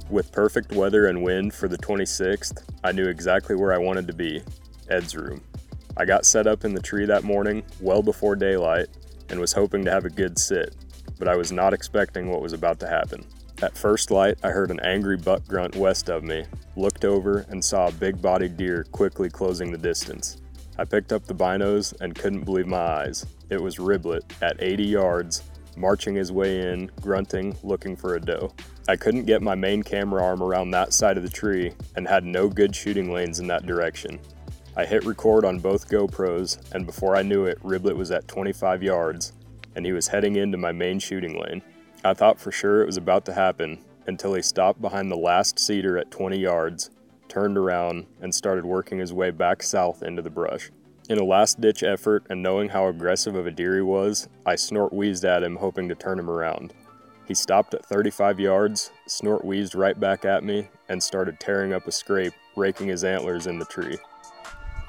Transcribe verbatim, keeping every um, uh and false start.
With perfect weather and wind for the twenty-sixth, I knew exactly where I wanted to be, Ed's room. I got set up in the tree that morning, well before daylight, and was hoping to have a good sit, but I was not expecting what was about to happen. At first light, I heard an angry buck grunt west of me, looked over, and saw a big-bodied deer quickly closing the distance. I picked up the binos and couldn't believe my eyes. It was Riblet, at eighty yards, marching his way in, grunting, looking for a doe. I couldn't get my main camera arm around that side of the tree and had no good shooting lanes in that direction. I hit record on both GoPros, and before I knew it, Riblet was at twenty-five yards, and he was heading into my main shooting lane. I thought for sure it was about to happen until he stopped behind the last cedar at twenty yards, turned around, and started working his way back south into the brush. In a last-ditch effort and knowing how aggressive of a deer he was, I snort-wheezed at him hoping to turn him around. He stopped at thirty-five yards, snort-wheezed right back at me, and started tearing up a scrape, raking his antlers in the tree.